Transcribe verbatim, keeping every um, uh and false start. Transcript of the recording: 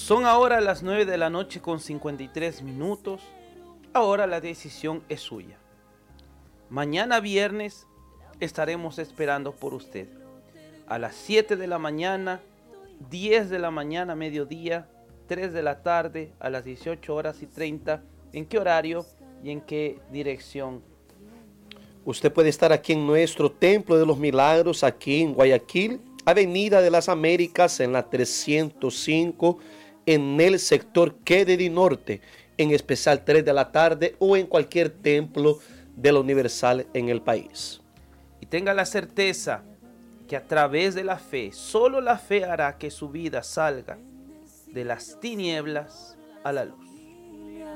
Son ahora las nueve de la noche con cincuenta y tres minutos. Ahora la decisión es suya. Mañana viernes estaremos esperando por usted. A las siete de la mañana, diez de la mañana, mediodía, tres de la tarde, a las dieciocho horas y treinta. ¿En qué horario y en qué dirección? Usted puede estar aquí en nuestro Templo de los Milagros, aquí en Guayaquil, Avenida de las Américas, en la trescientos cinco, en el sector Kennedy Norte, en especial tres de la tarde o en cualquier templo de la Universal en el país. Y tenga la certeza que a través de la fe, solo la fe hará que su vida salga de las tinieblas a la luz.